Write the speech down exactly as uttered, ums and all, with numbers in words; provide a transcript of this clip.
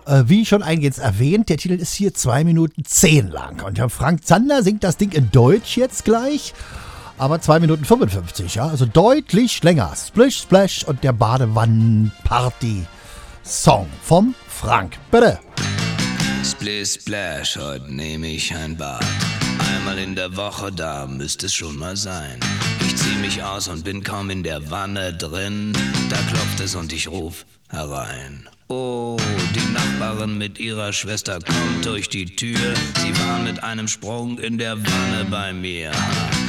Äh, wie schon eingehend erwähnt, der Titel ist hier zwei Minuten zehn lang. Und Herr Frank Zander singt das Ding in Deutsch jetzt gleich. Aber zwei Minuten fünfundfünfzig, ja. Also deutlich länger. Splish Splash und der Badewannen-Party-Song vom Frank. Bitte. Splish Splash, heute nehme ich ein Bad. Einmal in der Woche, da müsste es schon mal sein. Ich zieh mich aus und bin kaum in der Wanne drin. Da klopft es und ich ruf herein. Oh, die Nachbarin mit ihrer Schwester kommt durch die Tür. Sie war mit einem Sprung in der Wanne bei mir.